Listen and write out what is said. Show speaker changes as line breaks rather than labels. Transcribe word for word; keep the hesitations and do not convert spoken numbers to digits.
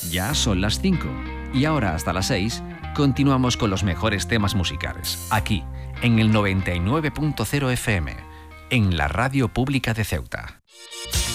Ya son las cinco y ahora hasta las seis continuamos con los mejores temas musicales, aquí, en el noventa y nueve punto cero F M, en la Radio Pública de Ceuta.